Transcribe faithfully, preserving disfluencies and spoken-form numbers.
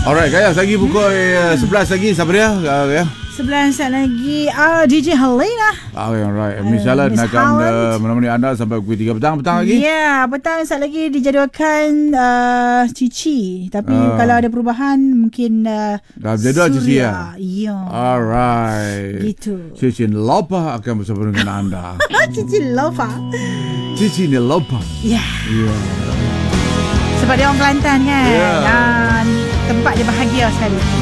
Alright, Gaya, lagi pukul uh, sebelas lagi. Siapa dia? Uh, Gaya? Sebelah saat lagi uh, D J Helena. Oh, alright. Miss Alan uh, akan uh, menemani anda sampai pukul tiga petang. Petang lagi? Ya, yeah, petang saat lagi dijadualkan uh, Cici. Tapi uh. kalau ada perubahan mungkin uh, dah jadual Cici ya? Ya. Alright. Gitu. Cici Lopa akan bersama dengan anda. Cici Lopa. Cici ni Lopa. Ya. Yeah. Yeah. Sebab dia orang Kelantan kan. Yeah. Dan tempat dia bahagia sekali.